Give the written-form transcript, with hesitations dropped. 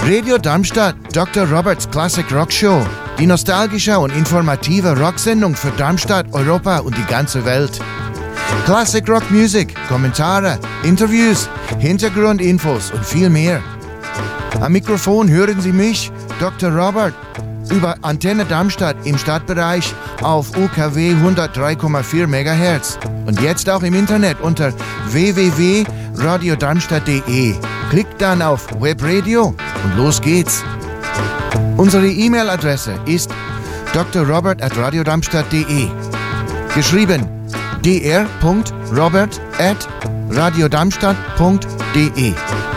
Radio Darmstadt, Dr. Roberts Classic Rock Show. Die nostalgische und informative Rocksendung für Darmstadt, Europa und die ganze Welt. Classic Rock Music, Kommentare, Interviews, Hintergrundinfos und viel mehr. Am Mikrofon hören Sie mich, Dr. Robert, über Antenne Darmstadt im Stadtbereich auf UKW 103,4 MHz und jetzt auch im Internet unter www.radiodarmstadt.de. Klickt dann auf Webradio und los geht's. Unsere E-Mail-Adresse ist drrobert@radiodarmstadt.de. Geschrieben dr.robert@radiodarmstadt.de.